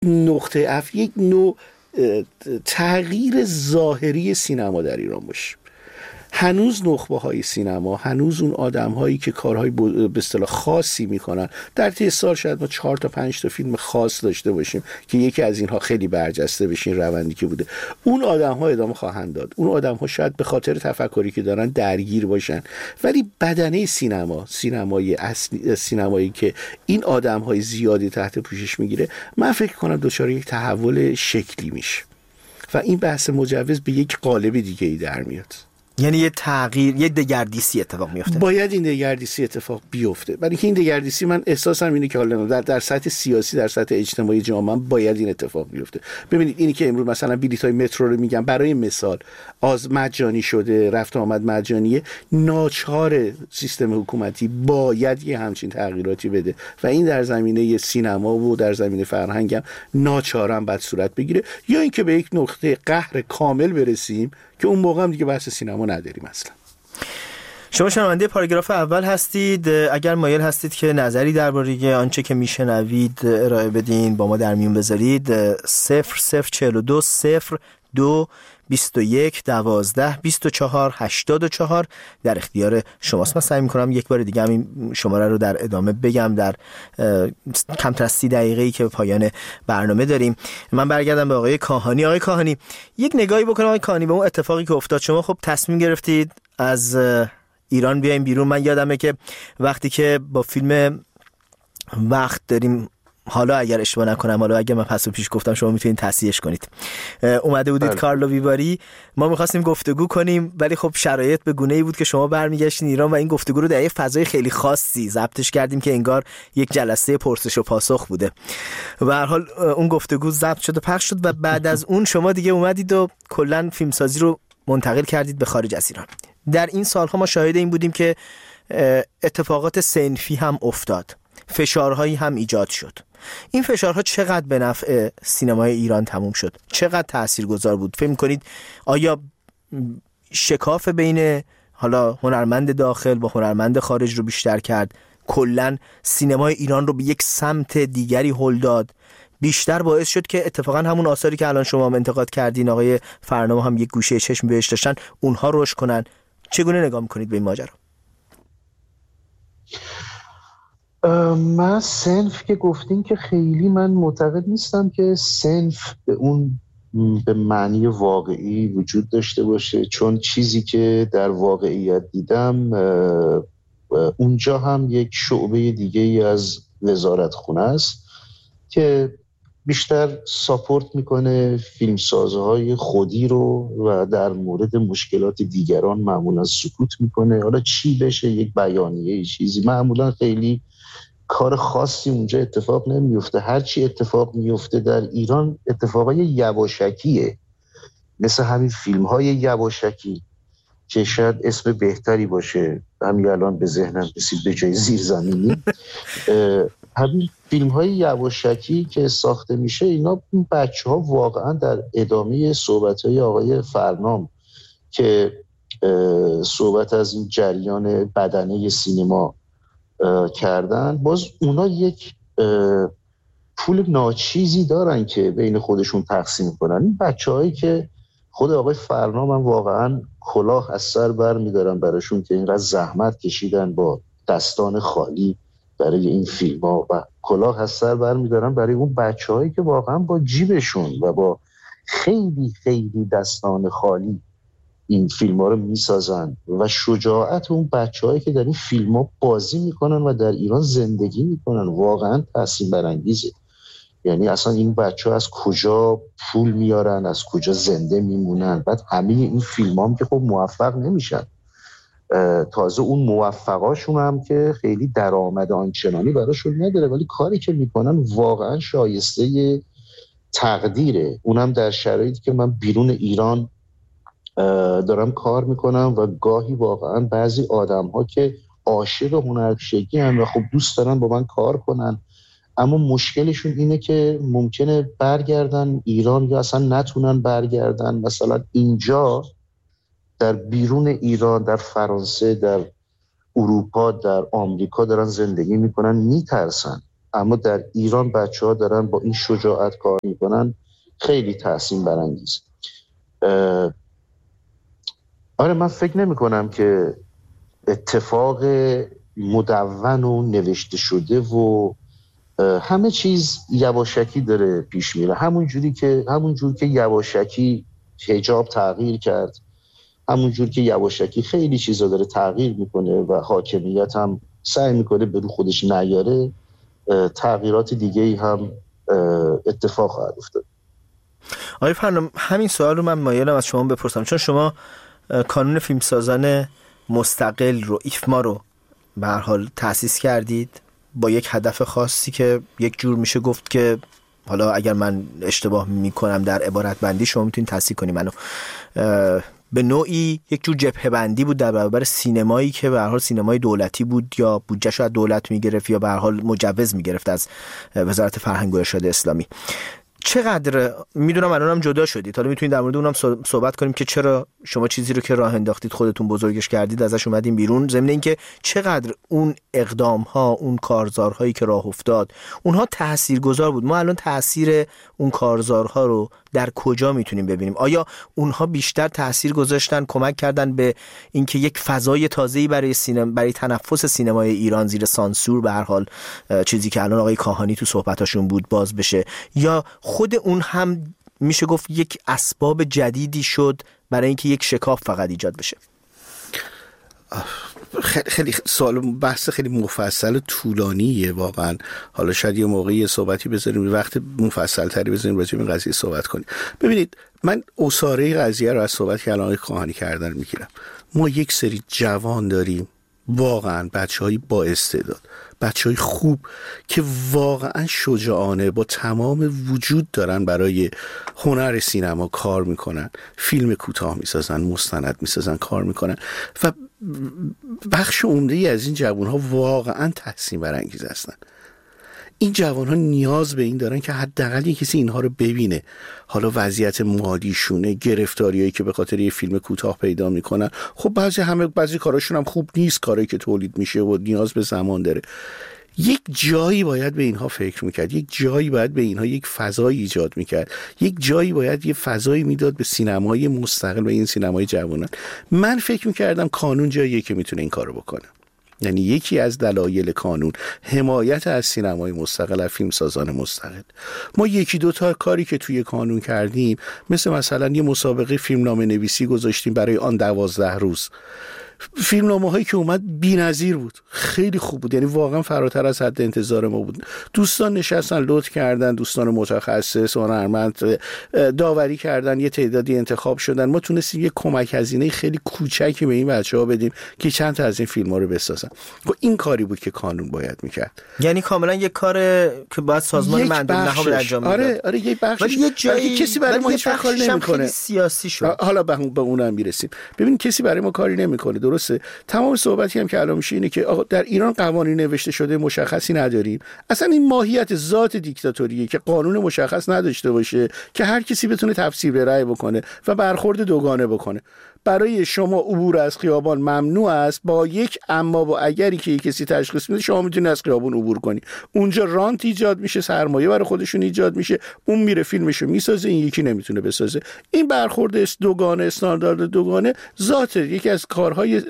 نقطه عطف، یک نوع تغییر ظاهری سینما در ایران باشه. هنوز نخبه های سینما، هنوز اون آدم هایی که کارهای به اصطلاح خاصی میکنن، در طی سال شاید ما 4 تا 5 تا فیلم خاص داشته باشیم که یکی از اینها خیلی برجسته بشه، این روندی که بوده، اون آدم ها ادامه خواهند داد. اون آدم ها شاید به خاطر تفکری که دارن درگیر باشن، ولی بدنه سینمایی اصلی، سینمایی که این آدم های زیادی تحت پوشش میگیره، من فکر کنم دچار یک تحول شکلی میشه و این بحث مجوز به یک قالب دیگه ای در میاد. یعنی یه تغییر، یه دگردیسی اتفاق میفته. باید این دگردیسی اتفاق بیفته، برای که این دگردیسی، من احساسم اینه که حالا در سطح سیاسی، در سطح اجتماعی جامعه باید این اتفاق بیفته. ببینید اینی که امروز مثلا بلیط‌های مترو رو میگم برای مثال از مجانی شده، رفت آمد مجانیه، ناچار سیستم حکومتی باید یه همچین تغییراتی بده و این در زمینه سینما و در زمینه فرهنگ هم ناچارم باید صورت بگیره، یا اینکه به یک نقطه قهر کامل برسیم که اون موقع هم دیگه بحث سینما نداریم اصلا. شما شنونده پاراگراف اول هستید. اگر مایل هستید که نظری درباره آنچه که میشنوید ارائه بدین، با ما در میون بذارید. 0042 02 21 12 24 84 در اختیار شماست. من سعی میکنم یک بار دیگه همین شماره رو در ادامه بگم در کمتر از 30 دقیقه‌ای که به پایان برنامه داریم. من برگردم به آقای کاهانی. آقای کاهانی، یک نگاهی بکنم آقای کاهانی به اون اتفاقی که افتاد. شما خب تصمیم گرفتید از ایران بیایم بیرون. من یادمه که وقتی که با فیلم وقت داریم، حالا اگر اشتباه نکنم، حالا اگر من پس و پیش گفتم شما میتونید تصحیحش کنید، اومده بودید کارلو ویواری، ما میخواستیم گفتگو کنیم ولی خب شرایط به گونه‌ای بود که شما برمیگشتین ایران و این گفتگو رو در یه فضای خیلی خاصی ضبطش کردیم که انگار یک جلسه پرسش و پاسخ بوده. به هر حال اون گفتگو ضبط شد و پخش شد و بعد از اون شما دیگه اومدید و کلا فیلمسازی رو منتقل کردید به خارج از ایران. در این سالها ما شاهد این بودیم که اتفاقات صنفی هم افتاد، فشارهایی هم ایجاد شد. این فشارها چقدر به نفع سینمای ایران تموم شد؟ چقدر تاثیرگذار بود؟ فکر می‌کنید آیا شکاف بین حالا هنرمند داخل با هنرمند خارج رو بیشتر کرد؟ کلاً سینمای ایران رو به یک سمت دیگری هل داد؟ بیشتر باعث شد که اتفاقا همون آثاری که الان شما هم انتقاد کردین، آقای فرنام هم یک گوشه چشم بهش داشتن، اونها رشد کنن؟ چگونه نگاه می‌کنید به این ماجرا؟ من صنف که گفتین که خیلی من معتقد نیستم که صنف به معنی واقعی وجود داشته باشه، چون چیزی که در واقعیت دیدم اونجا هم یک شعبه دیگه ای از وزارتخونه است که بیشتر ساپورت میکنه فیلمسازهای خودی رو و در مورد مشکلات دیگران معمولا سکوت میکنه. حالا چی بشه، یک بیانیه چیزی، معمولا خیلی کار خاصی اونجا اتفاق نمیفته. هرچی اتفاق میفته در ایران اتفاقای یواشکیه، مثل همین فیلم های یواشکی که شاید اسم بهتری باشه، همین الان به ذهنم رسید به جای زیرزمینی. همین فیلم های یواشکی که ساخته میشه، اینا بچه ها واقعا در ادامه صحبت های آقای فرنام که صحبت از این جریان بدنه سینما کردن، باز اونا یک پول ناچیزی دارن که بین خودشون تقسیم کنن. این بچه هایی که خود آقای فرنام هم واقعا کلاه از سر بر میدارن براشون که اینقدر زحمت کشیدن با دستان خالی برای این فیلم ها و کلاه از سر بر میدارن برای اون بچه هایی که واقعا با جیبشون و با خیلی خیلی دستان خالی این فیلم ها رو میسازن و شجاعت اون بچه هایی که در این فیلم ها بازی میکنن و در ایران زندگی میکنن واقعا تأثیر برانگیزه. یعنی اصلا این بچه ها از کجا پول میارن، از کجا زنده میمونن. بعد همه این فیلم هم که خب موفق نمیشن، تازه اون موفقاشون هم که خیلی درآمد آنچنانی براشون نداره، ولی کاری که میکنن واقعا شایسته تقدیره. اونم در شرایطی که من بیرون ایران دارم کار میکنم و گاهی واقعا بعضی آدم ها که عاشق هنرپیشگی هم و خب دوست دارن با من کار کنن، اما مشکلشون اینه که ممکنه برگردن ایران یا اصلا نتونن برگردن. مثلا اینجا در بیرون ایران، در فرانسه، در اروپا، در آمریکا دارن زندگی میکنن، میترسن اما در ایران بچه‌ها دارن با این شجاعت کار میکنن، خیلی تحسین برانگیز. آره من فکر نمی کنم که اتفاق مدون و نوشته شده و همه چیز یواشکی داره پیش میره. همونجور که یواشکی حجاب تغییر کرد، همونجور که یواشکی خیلی چیزا داره تغییر میکنه و حاکمیت هم سعی میکنه به رو خودش نیاره، تغییرات دیگه ای هم اتفاق خواهد افتاد. آقای فرنام همین سوال رو من مایلم از شما بپرسم، چون شما کانون فیلمسازان مستقل رو، ایفما رو به هر حال تأسیس کردید با یک هدف خاصی که یک جور میشه گفت که حالا اگر من اشتباه میکنم در عبارت بندی شما میتونید تصحیح کنید منو، به نوعی یک جور جبهه بندی بود در برابر سینمایی که به هر حال سینمای دولتی بود یا بودجه‌اش از دولت میگرفت یا به هر حال مجوز میگرفت از وزارت فرهنگ و ارشاد اسلامی. چقدر میدونم الانم جدا شدید، حالا میتونید در مورد اونم صحبت کنیم که چرا شما چیزی رو که راه انداختید خودتون بزرگش کردید ازش اومدین بیرون، ضمن اینکه چقدر اون اقدام ها، اون کارزارهایی که راه افتاد اونها تاثیرگذار بود. ما الان تاثیر اون کارزارها رو در کجا میتونیم ببینیم؟ آیا اونها بیشتر تاثیر گذاشتن، کمک کردن به اینکه یک فضای تازه‌ای برای تنفس سینمای ایران زیر سانسور به هر حال چیزی که الان آقای کاهانی تو صحبتاشون بود باز بشه، یا خود اون هم میشه گفت یک اسباب جدیدی شد برای اینکه یک شکاف فقط ایجاد بشه؟ خیلی سوال بحث خیلی مفصل طولانیه واقعا. حالا شاید یه موقعی صحبتی بذاریم، وقت مفصل تری بذاریم راجع به این قضیه صحبت کنیم. ببینید من اساره قضیه رو از صحبت که الان کاهانی کردن میگیرم. ما یک سری جوان داریم، واقعا بچه‌های با استعداد، بچه‌های خوب که واقعا شجاعانه با تمام وجود دارن برای هنر سینما کار میکنن، فیلم کوتاه میسازن، مستند میسازن، کار میکنن و بخش عمده‌ای از این جوان‌ها واقعا تحسین برانگیز هستن. این جوان‌ها نیاز به این دارن که حداقل یک کسی اینها رو ببینه. حالا وضعیت مالیشونه، گرفتاریایی که به خاطر یه فیلم کوتاه پیدا میکنن، خب بعضی کاراشون هم خوب نیست، کاری که تولید میشه و نیاز به زمان داره. یک جایی باید به اینها فکر میکرد، یک جایی باید به اینها یک فضای ایجاد میکرد، یک جایی باید یه فضایی میداد به سینمای مستقل و این سینمای جوانان. من فکر میکردم کانون جاییه که میتونه این کارو بکنه. یعنی یکی از دلایل کانون حمایت از سینمای مستقل، از فیلمسازان مستقل. ما یکی دو تا کاری که توی کانون کردیم، مثلا یه مسابقه فیلمنامه نویسی گذاشتیم برای آن 12 روز. فیلمنامه هایی که اومد بی‌نظیر بود، خیلی خوب بود، یعنی واقعا فراتر از حد انتظار ما بود. دوستان نشستن لطف کردن، دوستان متخصص هنرمند داوری کردن، یه تعدادی انتخاب شدن. ما تونستیم یه کمک هزینه خیلی کوچکی به این بچه‌ها بدیم که چند تا از این فیلم‌ها رو بسازن. و این کاری بود که کانون باید میکرد. یعنی کاملا یک کار که باید سازمان مندوب نهاد انجام میده. آره یه بخشش. ولی یه جایی کسی برای ما هیچ کاری نمیکنه. سیاسی شد. حالا به اونم میرسیم. ببین کسی برای ما کاری نمیکنه. درسته. تمام صحبتی هم که الان میشه اینه که آقا در ایران قوانین نوشته شده مشخصی نداریم. اصلا این ماهیت ذات دیکتاتوریه که قانون مشخص نداشته باشه که هر کسی بتونه تفسیر به رأی بکنه و برخورد دوگانه بکنه. برای شما عبور از خیابان ممنوع است با یک اما با اگری که کسی تشخیص میده شما میتونید از خیابان عبور کنی. اونجا رانت ایجاد میشه، سرمایه برای خودشون ایجاد میشه، اون میره فیلمشو میسازه، این یکی نمیتونه بسازه. این برخورد دوگانه، استاندارد دوگانه ذات یکی از کارهای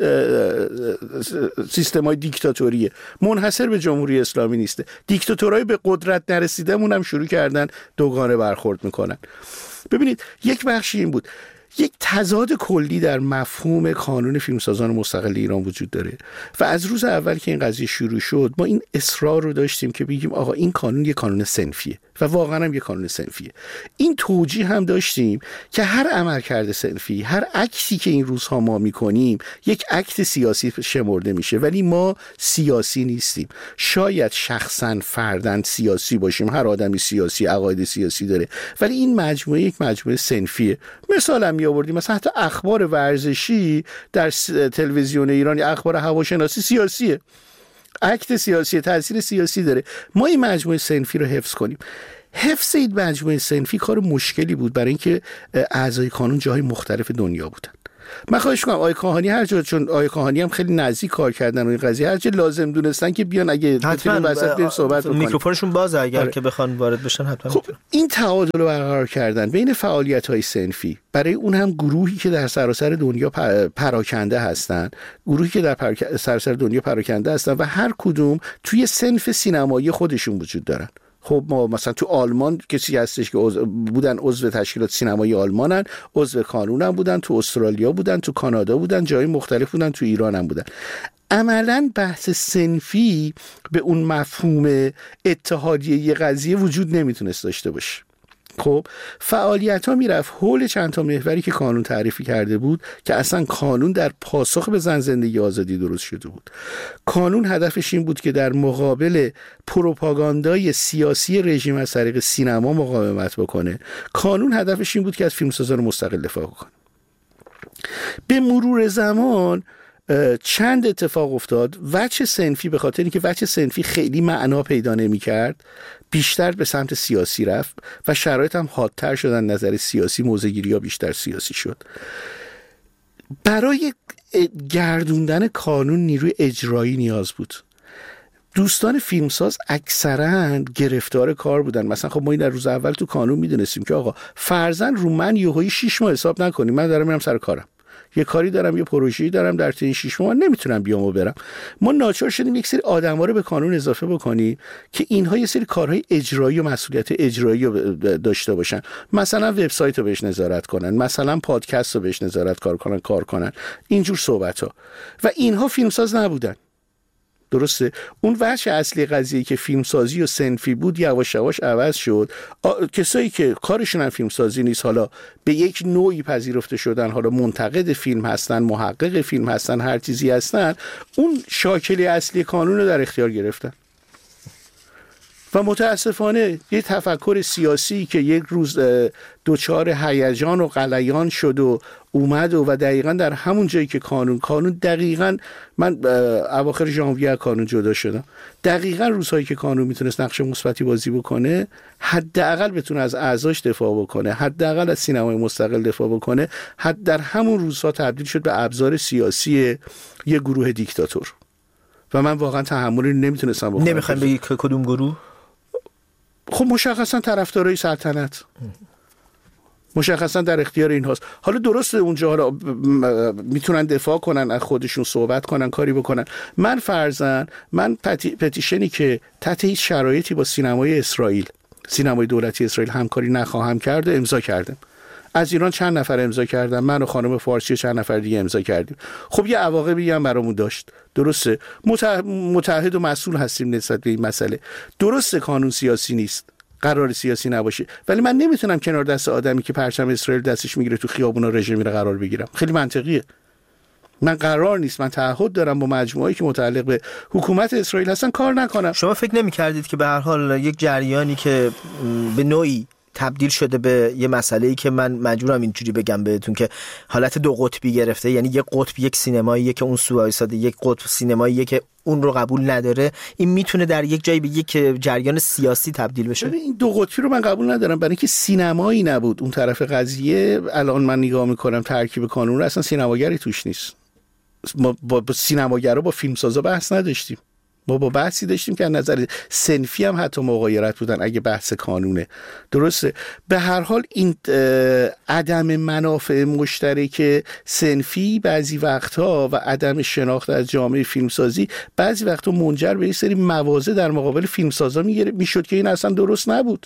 سیستم‌های دیکتاتوریه، منحصر به جمهوری اسلامی نیسته. دیکتاتورهای به قدرت نرسیده‌مون هم شروع کردن دوگانه برخورد میکنن. ببینید یک بخشی این بود، یک تضاد کلی در مفهوم کانون فیلمسازان مستقل ایران وجود داره و از روز اول که این قضیه شروع شد ما این اصرار رو داشتیم که بگیم آقا این قانون یک قانون صنفیه و واقعا هم یک قانون صنفیه. این توجیه هم داشتیم که هر عملکرد صنفی، هر عکسی که این روزها ما میکنیم یک عکت سیاسی شمرده میشه، ولی ما سیاسی نیستیم. شاید شخصا فرداً سیاسی باشیم، هر آدمی سیاسی عقاید سیاسی داره، ولی این مجموعه یک مجموعه صنفیه. مثلا می آوردیم مثلا حتی اخبار ورزشی در تلویزیون ایران یا اخبار هواشناسی سیاسیه، اکت سیاسی، تاثیر سیاسی داره. ما این مجموعه صنفی رو حفظ کنیم. حفظ این مجموعه صنفی کار مشکلی بود برای اینکه اعضای کانون جاهای مختلف دنیا بودن. من خواهش کنم آقای کاهانی هر جا، چون آقای کاهانی هم خیلی نزدیک کار کردن و این قضیه هر جا لازم دونستن که بیان، اگه بتونیم وسط بریم صحبت بکنیم. میکروفونشون بازه اگر که بخوان وارد بشن حتما. خب این تعادل رو برقرار کردن بین فعالیت‌های صنفی، برای اون هم گروهی که در سراسر دنیا پراکنده هستن، گروهی که در سراسر دنیا پراکنده هستن و هر کدوم توی صنف سینمایی خودشون وجود دارن. خب ما مثلا تو آلمان کسی هستش که بودن عضو تشکیلات سینمایی آلمانن، عضو کانون هم بودن، تو استرالیا بودن، تو کانادا بودن، جای مختلف بودن، تو ایران هم بودن. عملاً بحث صنفی به اون مفهوم اتحادیه قضیه وجود نمیتونست داشته باشه. خب فعالیت ها میرفت حول چند تا محوری که کانون تعریفی کرده بود که اصلا کانون در پاسخ به زن زندگی آزادی درست شده بود. کانون هدفش این بود که در مقابل پروپاگاندای سیاسی رژیم از طریق سینما مقاومت بکنه. کانون هدفش این بود که از فیلمسازان مستقل دفاع کنه. به مرور زمان چند اتفاق افتاد. وجه صنفی به خاطر اینکه وجه صنفی خیلی معنا پیدا نمی‌کرد، بیشتر به سمت سیاسی رفت و شرایط هم حادتر شدن، نظر سیاسی، موضع‌گیری‌ها بیشتر سیاسی شد. برای گردوندن کانون نیروی اجرایی نیاز بود. دوستان فیلمساز اکثرا گرفتار کار بودن. مثلا خب ما این در روز اول تو کانون میدونستیم که آقا فرضاً رو من یهویی 6 ماه حساب نکنیم، من دارم میرم سر کارم، یه کاری دارم، یه پروژه‌ای دارم، در طی 6 ماه نمیتونم بیام و برم. ما ناچار شدیم یک سری آدما رو به کانون اضافه بکنیم که اینها یه سری کارهای اجرایی و مسئولیت اجرایی رو داشته باشن. مثلا وبسایت رو بهش نظارت کنن، مثلا پادکست رو بهش نظارت کار کنن، اینجور صحبت‌ها. و اینها فیلمساز نبودن. درسته؟ اون وجه اصلی قضیه که فیلمسازی و صنفی بود یواش یواش عوض شد. کسایی که کارشون هم فیلمسازی نیست، حالا به یک نوعی پذیرفته شدن، حالا منتقد فیلم هستن، محقق فیلم هستن، هر چیزی هستن، اون شاکله اصلی کانون رو در اختیار گرفتن. و متاسفانه یه تفکر سیاسی که یک روز دوچار هیجان و غلیان شد و اومد و دقیقاً در همون جایی که کانون دقیقاً، من اواخر ژانویه کانون جدا شدم، دقیقاً روزهایی که کانون میتونست نقش مثبتی بازی بکنه، حداقل بتونه از اعضاش دفاع بکنه، حداقل از سینمای مستقل دفاع بکنه، در همون روزها تبدیل شد به ابزار سیاسی یه گروه دیکتاتور. و من واقعاً تحملی نمیتونستم بکنم. نمیخوام بگی که کدوم گروه؟ خب مشخصا طرفدارای سلطنت مشخصا در اختیار این هاست. حالا درسته اونجا حالا میتونن دفاع کنن از خودشون، صحبت کنن، کاری بکنن. من فرضاً پتیشنی که تحت هیچ شرایطی با سینمای اسرائیل، سینمای دولتی اسرائیل همکاری نخواهم کرد امضا کردم. از ایران چند نفر امضا کردن، من و خانم فارسی و چند نفر دیگه امضا کردیم. خب یه عواقبی هم برامون داشت. درسته متحد و مسئول هستیم نسبت به این مسئله. درسته کانون سیاسی نیست، قرار سیاسی نباشه، ولی من نمیتونم کنار دست آدمی که پرچم اسرائیل دستش میگیره تو خیابونا رژیم میره قرار بگیرم. خیلی منطقیه. من قرار نیست، من تعهد دارم با مجموعه‌ای که متعلق به حکومت اسرائیل هستن کار نکنم. شما فکر نمی‌کردید که به هر حال یک جریانی که به نوعی تبدیل شده به یه مسئله‌ای که من مجبورم اینجوری بگم بهتون که حالت دو قطبی گرفته، یعنی یک قطب یک سینماییه که اون سو وایساده، یک قطب سینماییه که اون رو قبول نداره، این میتونه در یک جایی به یک جریان سیاسی تبدیل بشه؟ این دو قطبی رو من قبول ندارم، برای اینکه سینمایی نبود اون طرف قضیه. الان من نگاه میکنم ترکیب کانون رو، اصلا سینماگری توش نیست. ما با سینماگرا با فیلمسازا بحث نداشتیم. ما با بحثی داشتیم که از نظر صنفی هم حتی مغایرت بودن اگه بحث کانونه. درسته؟ به هر حال این عدم منافع مشترک صنفی بعضی وقتها و عدم شناخت از جامعه فیلمسازی بعضی وقتها منجر به یه سری مواضع در مقابل فیلمسازا میشد که این اصلا درست نبود.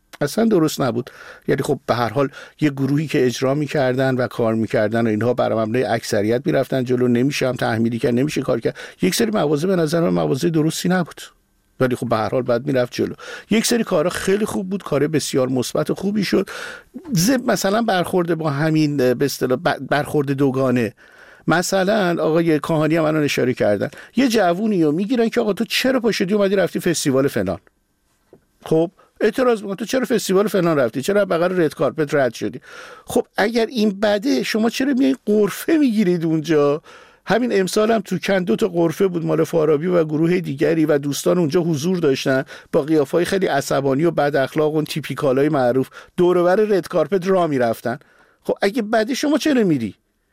یعنی خب به هر حال یه گروهی که اجرا میکردن و کار میکردن و اینها بر مبنای اکثریت میرفتن جلو، نمیشه هم تحمیلی کرد، نمیشه کار کرد. یک سری مواضع به نظر من مواضع درستی نبود، ولی خب به هر حال بعد میرفت جلو. یک سری کارا خیلی خوب بود، کار بسیار مثبت و خوبی شد. مثلا برخورد با همین به اصطلاح برخورد دوگانه، مثلا آقای کاهانی هم الان اشاره کردن، یه جوونی رو میگیرن که آقا تو چرا پاشدی اومدی رفتی فستیوال فلان. خب اعتراض میکنه تو چرا فستیوال فلان رفتی، چرا بغل رد کارپت رد شدی. خب اگر این بده، شما چرا میای قرفه میگیرید اونجا؟ همین امسال هم تو کن 2 تا قرفه بود مال فارابی و گروه دیگری و دوستان اونجا حضور داشتن با قیافه‌های خیلی عصبانی و بد اخلاق و تیپیکالای معروف دور و بر رد کارپت راه میرفتن. خب اگه بده شما چرا میری؟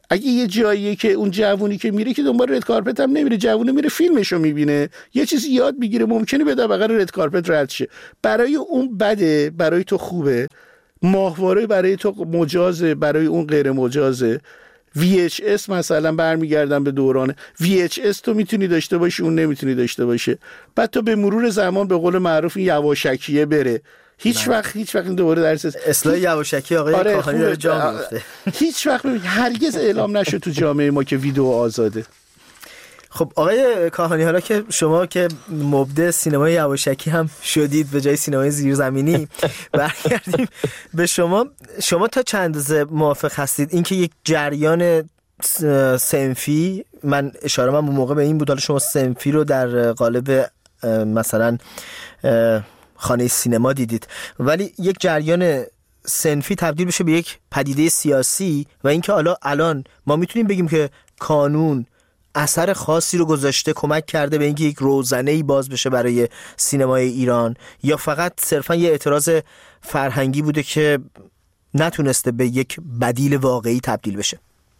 اگه یه جاییه که اون جوونی که میره که دنبال رد کارپت هم نمیره، جوونه میره فیلمشو میبینه، یه چیزی یاد میگیره، ممکنه بده بغل رد کارپت رد شه. برای اون بده، برای تو خوبه. ماهواره برای تو مجازه، برای اون غیر مجازه. VHS مثلا برمیگردم به دوران VHS، تو میتونی داشته باشی، اون نمیتونی داشته باشه. بعد تو به مرور زمان به قول معروف این یواشکیه بره. هیچ وقت این دوباره درس اصلاح یواشکی آقای کاهانی داره جا میفته. هیچ وقت هرگز اعلام نشد تو جامعه ما که ویدیو آزاده. خب آقای کاهانی، حالا که شما که مبدع سینمای یواشکی هم شدید به جای سینمای زیرزمینی، برگردیم به شما تا چند اندازه موافق هستید اینکه یک جریان صنفی، من اشاره اون موقع به این بود، حالا شما صنفی رو در قالب مثلا خانه سینما دیدید، ولی یک جریان صنفی تبدیل بشه به یک پدیده سیاسی و اینکه الان ما میتونیم بگیم که کانون اثر خاصی رو گذاشته، کمک کرده به اینکه یک روزنه‌ای باز بشه برای سینمای ایران، یا فقط صرفا یه اعتراض فرهنگی بوده که نتونسته به یک بدیل واقعی تبدیل بشه؟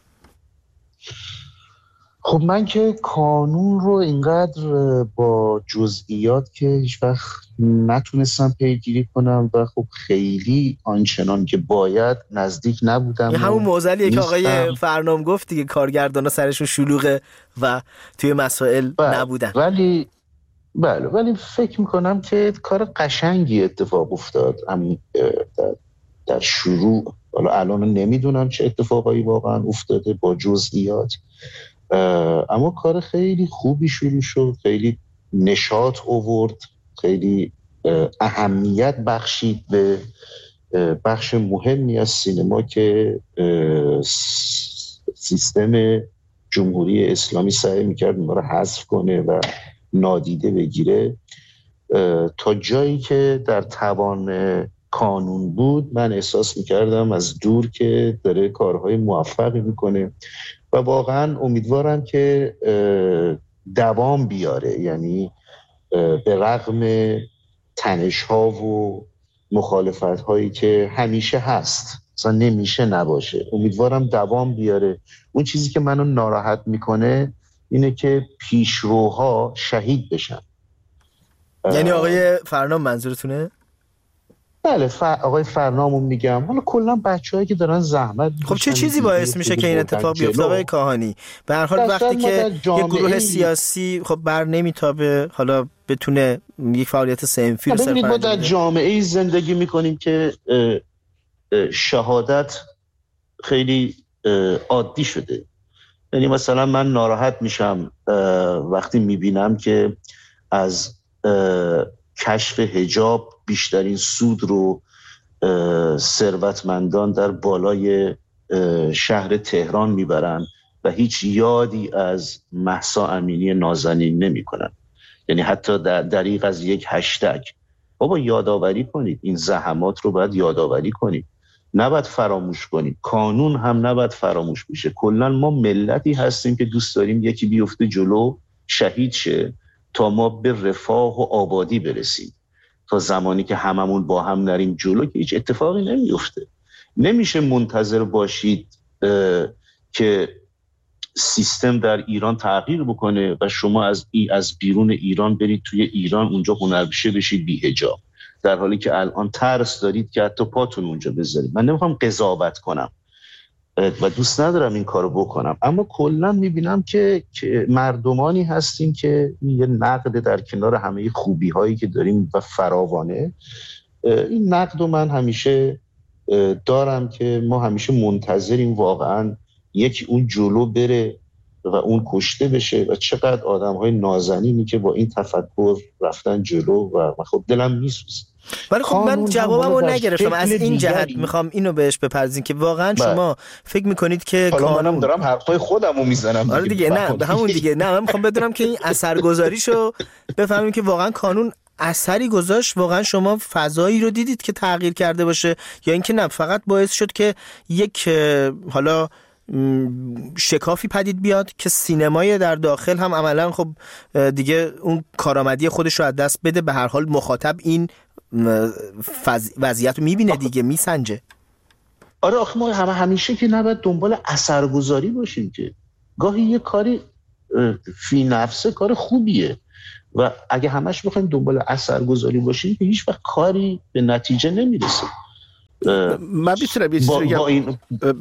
خب من که کانون رو اینقدر با جزئیات که هیچ وقت نتونستم پیگیری کنم و خب خیلی آنچنان که باید نزدیک نبودم. همون معضلیه که آقای فرنام گفت دیگه، کارگردانا سرشون شلوغه و توی مسائل نبودن. ولی فکر میکنم که کار قشنگی اتفاق افتاد در شروع. الان نمیدونم چه اتفاقایی واقعا افتاده با جزئیات، اما کار خیلی خوبی شروع شد، خیلی نشاط آورد، خیلی اهمیت بخشید به بخش مهمی از سینما که سیستم جمهوری اسلامی سعی میکرد اونا رو حذف کنه و نادیده بگیره. تا جایی که در توان کانون بود من احساس میکردم از دور که داره کارهای موفقی میکنه و واقعا امیدوارم که دوام بیاره، یعنی به رغم تنش‌ها و مخالفت‌هایی که همیشه هست، اصلا نمیشه نباشه، امیدوارم دوام بیاره. اون چیزی که منو ناراحت میکنه اینه که پیشروها شهید بشن. یعنی آقای فرنام منظورتونه؟ بله، آقای فرنامو میگم. حالا کلا بچه‌هایی که دارن زحمت خب چه چیزی باعث میشه که این اتفاق بیفته آقای کاهانی؟ به هر حال وقتی که یک گروه سیاسی خب بر نمیتابه، حالا بتونه یک فعالیت صنفی رو صرفا ما در جامعه‌ای زندگی میکنیم که شهادت خیلی عادی شده. یعنی مثلا من ناراحت میشم وقتی میبینم که از کشف حجاب بیشترین سود رو ثروتمندان در بالای شهر تهران میبرن و هیچ یادی از مهسا امینی نازنین نمی کنن. یعنی حتی دریغ از یک هشتگ. بابا یادآوری کنید، این زحمات رو باید یادآوری کنید، نباید فراموش کنید. کانون هم نباید فراموش بشه. کلا ما ملتی هستیم که دوست داریم یکی بیفته جلو شهید شه تا ما به رفاه و آبادی برسیم. تا زمانی که هممون با هم نریم جلو که هیچ اتفاقی نمیفته. نمیشه منتظر باشید که سیستم در ایران تغییر بکنه و شما از بیرون ایران برید توی ایران اونجا هنرپیشه بشید بی حجاب، در حالی که الان ترس دارید که حتی پاتون اونجا بذارید. من نمیخوام قضاوت کنم و دوست ندارم این کارو بکنم، اما کلا میبینم که مردمانی هستیم که یه نقد در کنار همه خوبی هایی که داریم و فراوانه. این نقد رو من همیشه دارم که ما همیشه منتظریم واقعا یکی اون جلو بره و اون کشته بشه و چقدر آدم های نازنینی که با این تفکر رفتن جلو و خب دلم میسوزه. ولی خب من جوابمو نگرفتم. از این جهت میخوام اینو بهش بپردازین که واقعا شما فکر میکنید که منم دارم حرفای خودمو میزنم. آره دیگه، نه همون دیگه، نه من میخوام بدونم که این اثرگذاریشو بفهمیم که واقعا کانون اثری گذاشت، واقعا شما فضایی رو دیدید که تغییر کرده باشه، یا اینکه نه فقط باعث شد که یک حالا شکافی پدید بیاد که سینمای در داخل هم عملا خب دیگه اون کارآمدی خودش رو از دست بده. به هر حال مخاطب این وضعیت رو میبینه دیگه، میسنجه. آره آخه ما همیشه که نباید دنبال اثرگذاری باشیم، که گاهی یه کاری فی نفسه کار خوبیه و اگه همش بخوایم دنبال اثرگذاری باشیم که هیچ وقت کاری به نتیجه نمیرسه. من میتونم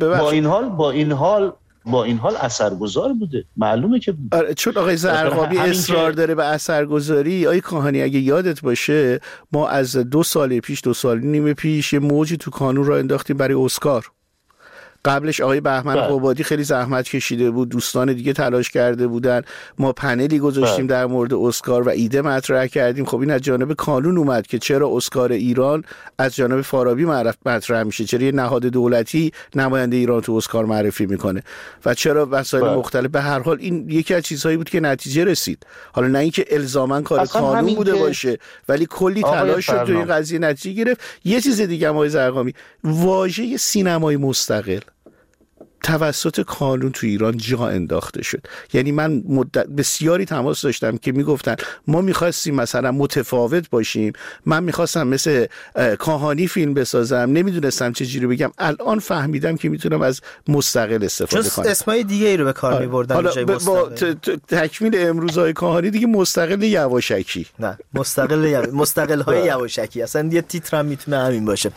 با این حال اثرگذار بوده، معلومه که چون آقای زرقامی اصرار داره به اثرگذاری. آقای کاهنی اگه یادت باشه ما از 2 سال پیش یه موجی تو کانون را انداختیم برای اسکار. قبلش آقای بهمن قبادی خیلی زحمت کشیده بود، دوستان دیگه تلاش کرده بودن، ما پنلی گذاشتیم در مورد اسکار و ایده مطرح کردیم. خب این از جانب کانون اومد که چرا اسکار ایران از جانب فارابی مطرح میشه، چرا یه نهاد دولتی نماینده ایران تو اسکار معرفی میکنه و چرا وسایل مختلف. به هر حال این یکی از چیزهایی بود که نتیجه رسید. حالا نه اینکه الزاما کار کانون بوده باشه، ولی کلی تلاش شد تو این قضیه نتیجه گرفت. یه چیز دیگه آقای زرقامی، واژه سینمای مستقل توسط کانون تو ایران جا انداخته شد. یعنی من مدت بسیاری تماس داشتم که میگفتن ما میخواستیم مثلا متفاوت باشیم، من میخواستم مثل کاهانی فیلم بسازم، نمیدونستم چجوری بگم. الان فهمیدم که میتونم از مستقل استفاده کنم. اسمای دیگه ای رو به کار میبردن به جای مستقل. تکمیل امروزهای کاهانی دیگه مستقل یواشکی، نه مستقل های یواشکی، اصلا یه تیتر هم میتونه همین باشه.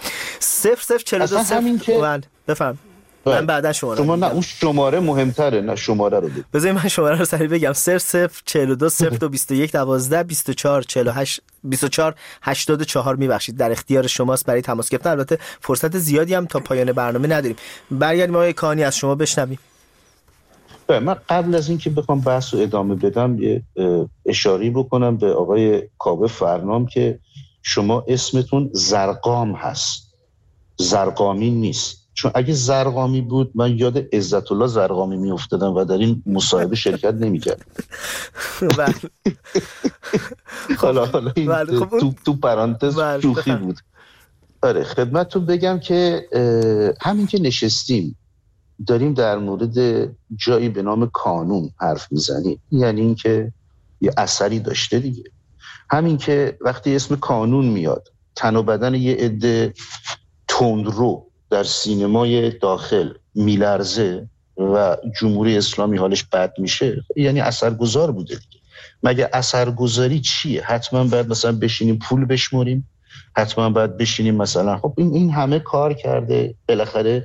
0042 بفهم. من بعدا شما نه اون شماره مهمتره، نه شماره رو بگید. بذارید من شماره رو سریع بگم. 0042 02 21 12 24 48 24 84. میبخشید در اختیار شماست برای تماس گرفتن. البته فرصت زیادی هم تا پایان برنامه نداریم. برگردیم آقای کاهنی از شما بشنویم. من قبل از اینکه بخوام بحث رو ادامه بدم یه اشاره بکنم به آقای کاوه فرنام که شما اسمتون زرقام هست، زرقامی نیست. چون اگه زرقامی بود من یاد عزت الله زرقامی می افتادم و در این مصاحبه شرکت نمی کرد. حالا تو پرانتز شوخی بود. آره خدمتتون بگم که همین که نشستیم داریم در مورد جایی به نام کانون حرف میزنیم، یعنی این که یه اثری داشته دیگه. همین که وقتی اسم کانون میاد تن و بدن یه عده تندرو در سینمای داخل میلرزه و جمهوری اسلامی حالش بد میشه، یعنی اثرگذار بوده دیگه. مگه اثرگذاری چیه؟ حتما باید مثلا بشینیم پول بشمریم، حتما باید بشینیم مثلا خب این همه کار کرده بالاخره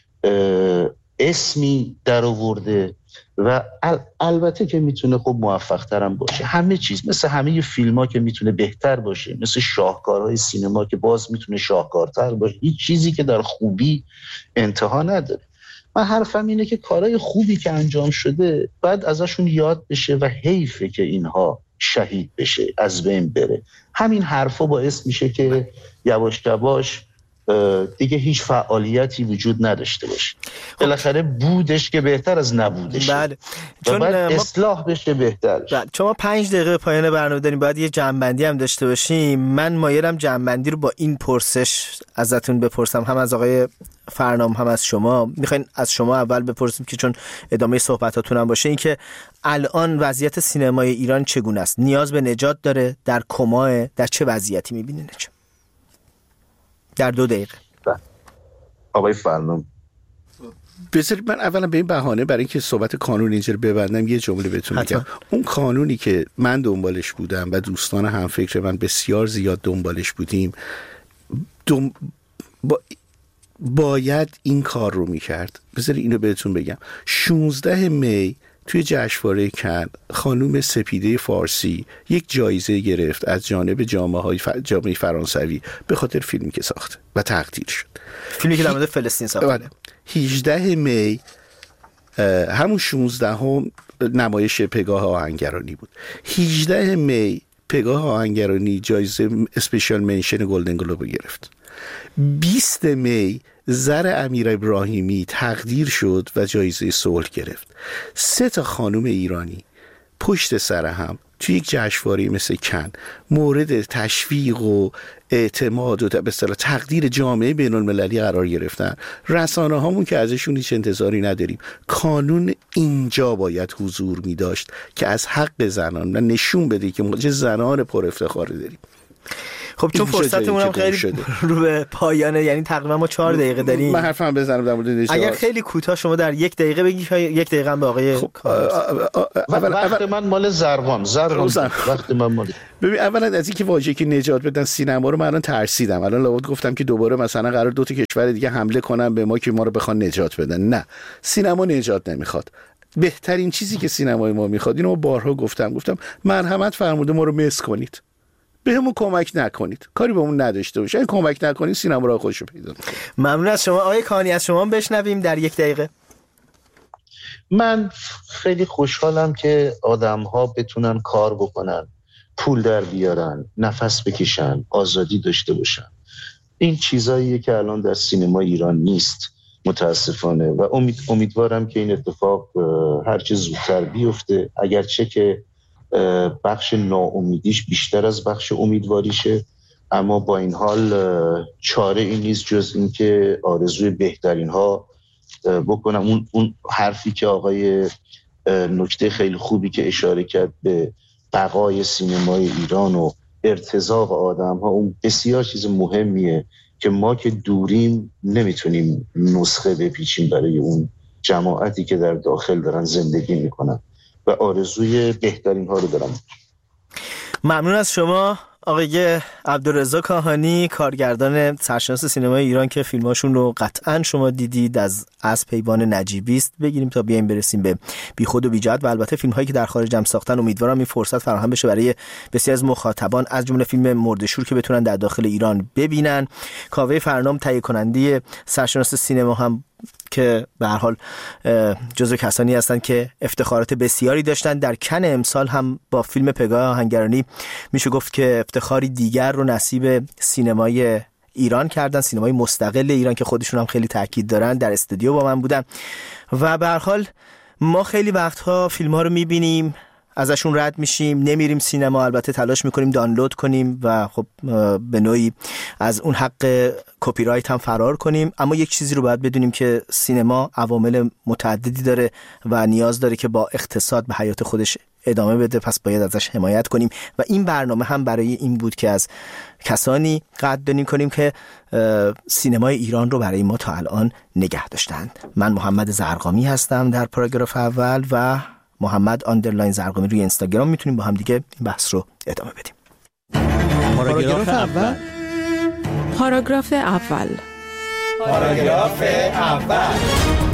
اسمی در آورده و البته که میتونه خب موفق ترم باشه. همه چیز مثل همه فیلم ها که میتونه بهتر باشه، مثل شاهکارهای سینما که باز میتونه شاهکارتر باشه. هیچ چیزی که در خوبی انتها نداره. من حرفم اینه که کارهای خوبی که انجام شده باید ازشون یاد بشه و حیفه که اینها شهید بشه، از بین بره. همین حرفا باعث میشه که یواش یواش دیگه هیچ فعالیتی وجود نداشته باشه. بالاخره بودش که بهتر از نبودش. بله. چون اصلاح بشه بهتر. بله. چون ما 5 دقیقه پایان برنامه داریم، باید یه جمع‌بندی هم داشته باشیم. من مایلم جمع‌بندی رو با این پرسش ازتون بپرسم، هم از آقای فرنام هم از شما. میخواین از شما اول بپرسیم که چون ادامه صحبتاتون هم باشه، این که الان وضعیت سینمای ایران چگونه است؟ نیاز به نجات داره؟ در کماه؟ در چه وضعیتی می‌بینین؟ در 2 دقیقه. آقای فرنام بذارید من اولا به این بهانه برای اینکه صحبت کانون اینجا رو ببندم یه جمله بهتون بگم. اون کانونی که من دنبالش بودم و دوستان همفکر من بسیار زیاد دنبالش بودیم باید این کار رو میکرد. بذارید اینو بهتون بگم. 16 می توی جشنواره کن خانوم سپیده فارسی یک جایزه گرفت از جانب جامعه فرانسوی به خاطر فیلمی که ساخته و تقدیر شد. فیلمی که در مورد فلسطین ساخته. 18 می همون 16 هم نمایش پگاه آهنگرانی بود. 18 می پگاه آهنگرانی جایزه اسپیشال منشن گلدن گلوب گرفت. 20 می زر امیر ابراهیمی تقدیر شد و جایزه صلح گرفت. 3 خانم ایرانی پشت سر هم توی یک جشنواره مثل کن مورد تشویق و اعتماد و به اصطلاح تقدیر جامعه بین المللی قرار گرفتن. رسانه هامون که ازشون هیچ انتظاری نداریم. کانون اینجا باید حضور می داشت که از حق زنان و نشون بده که ما چه زنان پر افتخاری داریم. خب چون فرصتمون هم خیلی رو به پایانه، یعنی تقریبا ما 4 دقیقه داریم. من حرفم بزنم در مورد نژاد. اگر خیلی کوتاه شما در 1 دقیقه بگی، 1 دقیقه هم به آقای وقت من مال زربان وقت من مال. ببین اولا از اینکه واژه‌ای که نجات بدن سینما رو من الان ترسیدم، الان لابد گفتم که دوباره مثلا قرار 2 تا کشور دیگه حمله کنن به ما که ما رو بخوان نجات بدن. نه، سینما نجات نمیخواد. بهترین چیزی که سینمای ما میخواد، اینو بارها گفتم مرحمت فرموده ما رو مس کنید، بهمون کمک نکنید، کاری بهمون نداشته باشه. اگه کمک نکنید سینما رو خودش پیدا میکنه. ممنون از شما آقای کاهنی. از شما بشنویم در 1 دقیقه. من خیلی خوشحالم که آدم‌ها بتونن کار بکنن، پول در بیارن، نفس بکشن، آزادی داشته باشن. این چیزاییه که الان در سینما ایران نیست متاسفانه، و امیدوارم که این اتفاق هرچه زودتر بیفته، اگرچه که بخش ناامیدیش بیشتر از بخش امیدواریشه، اما با این حال چاره این نیست جز این که آرزوی بهترین ها بکنم. اون حرفی که آقای نکته خیلی خوبی که اشاره کرد به بقای سینمای ایران و ارتزاق آدم ها، اون بسیار چیز مهمیه که ما که دوریم نمیتونیم نسخه بپیچیم برای اون جماعتی که در داخل دارن زندگی میکنن، و آرزوی بهترین ها رو دارم. ممنون از شما آقای عبدالرضا کاهانی، کارگردان سرشناس سینمای ایران که فیلماشون رو قطعاً شما دیدید. از پیوان نجیبی است بگیریم تا بیایم برسیم به بیخود و بیجهت، و البته فیلم هایی که در خارج هم ساختن. امیدوارم این فرصت فراهم بشه برای بسیاری از مخاطبان، از جمله فیلم مرده‌شور که بتونن در داخل ایران ببینن. کاوه فرنام تهیه کننده سرشناس سینما هم که به هر حال جزو کسانی هستند که افتخارات بسیاری داشتن. در کن امسال هم با فیلم پگاه آهنگرانی میشه گفت که افتخاری دیگر رو نصیب سینمای ایران کردن، سینمای مستقل ایران که خودشون هم خیلی تاکید دارن. در استودیو با من بودن و به هر حال ما خیلی وقتها فیلم ها رو میبینیم، ازشون رد میشیم، نمیریم سینما، البته تلاش میکنیم دانلود کنیم و خب به نوعی از اون حق کپی رایت هم فرار کنیم. اما یک چیزی رو باید بدونیم که سینما عوامل متعددی داره و نیاز داره که با اقتصاد به حیات خودش ادامه بده، پس باید ازش حمایت کنیم و این برنامه هم برای این بود که از کسانی قدردانی کنیم که سینمای ایران رو برای ما تا الان نگه داشتند. من محمد زرقامی هستم در پاراگراف اول و محمد _ زرقامی روی اینستاگرام. میتونیم با هم دیگه این بحث رو ادامه بدیم. پاراگراف اول. پاراگراف اول. پاراگراف اول.